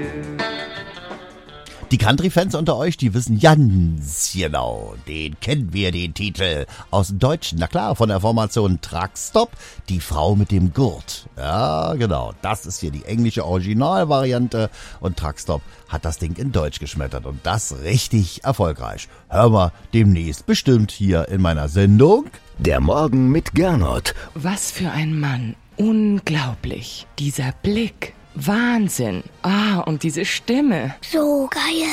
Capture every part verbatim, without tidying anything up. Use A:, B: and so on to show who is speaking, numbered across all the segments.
A: Die Country-Fans unter euch, die wissen ganz genau, den kennen wir, den Titel aus dem Deutschen. Na klar, von der Formation Truckstop, die Frau mit dem Gurt. Ja, genau, das ist hier die englische Originalvariante und Truckstop hat das Ding in Deutsch geschmettert und das richtig erfolgreich. Hör mal demnächst bestimmt hier in meiner Sendung.
B: Der Morgen mit Gernot.
C: Was für ein Mann. Unglaublich. Dieser Blick. Wahnsinn. Ah, und diese Stimme.
D: So geil.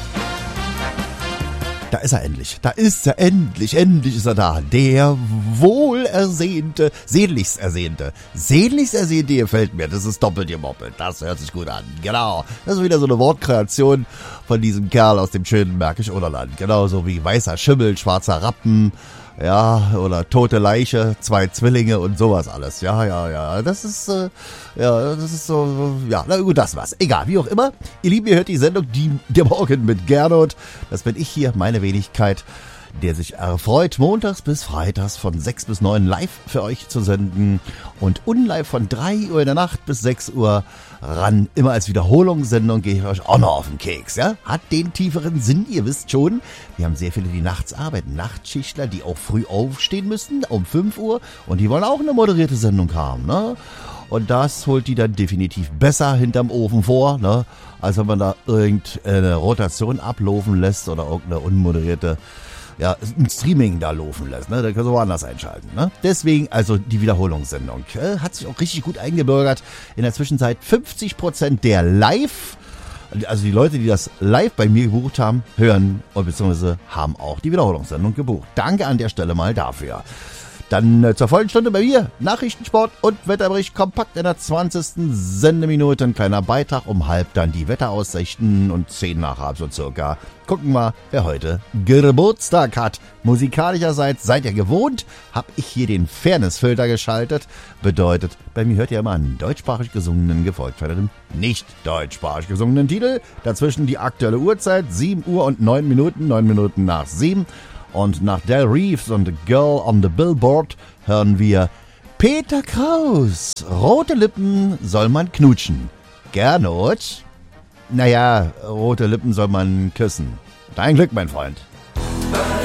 A: Da ist er endlich. Da ist er endlich. Endlich ist er da. Der wohlersehnte, sehnlichst ersehnte. Sehnlichst ersehnte gefällt mir. Das ist doppelt gemoppelt. Das hört sich gut an. Genau. Das ist wieder so eine Wortkreation von diesem Kerl aus dem schönen Märkisch Oderland. Genauso wie weißer Schimmel, schwarzer Rappen. Ja, oder tote Leiche, zwei Zwillinge und sowas alles. Ja, ja, ja. Das ist, äh, ja, das ist so, ja, na gut, das war's. Egal, wie auch immer. Ihr Lieben, ihr hört die Sendung, die, der Morgen mit Gernot. Das bin ich hier, meine Wenigkeit, der sich erfreut, montags bis freitags von sechs bis neun live für euch zu senden und unlive von drei Uhr in der Nacht bis sechs Uhr ran. Immer als Wiederholungssendung gehe ich euch auch noch auf den Keks, ja? Hat den tieferen Sinn, ihr wisst schon. Wir haben sehr viele, die nachts arbeiten, Nachtschichtler, die auch früh aufstehen müssen, um fünf Uhr und die wollen auch eine moderierte Sendung haben, ne? Und das holt die dann definitiv besser hinterm Ofen vor, ne? Als wenn man da irgendeine Rotation ablaufen lässt oder irgendeine unmoderierte, ja, ein Streaming da laufen lässt, ne? Da können Sie woanders einschalten, ne? Deswegen also die Wiederholungssendung. Äh, hat sich auch richtig gut eingebürgert. In der Zwischenzeit fünfzig Prozent der Live, also die Leute, die das live bei mir gebucht haben, hören und beziehungsweise haben auch die Wiederholungssendung gebucht. Danke an der Stelle mal dafür. Dann äh, zur vollen Stunde bei mir. Nachrichtensport und Wetterbericht kompakt in der zwanzigsten Sendeminute. Ein kleiner Beitrag um halb, dann die Wetteraussichten und zehn nach halb so circa. Gucken wir, wer heute Geburtstag hat. Musikalischerseits seid ihr gewohnt, hab ich hier den Fairness-Filter geschaltet. Bedeutet, bei mir hört ihr immer einen deutschsprachig gesungenen, gefolgt von einem nicht deutschsprachig gesungenen Titel. Dazwischen die aktuelle Uhrzeit, sieben Uhr und neun Minuten, neun Minuten nach sieben. Und nach Del Reeves und The Girl on the Billboard hören wir Peter Kraus. Rote Lippen soll man knutschen. Gernot? Naja, rote Lippen soll man küssen. Dein Glück, mein Freund.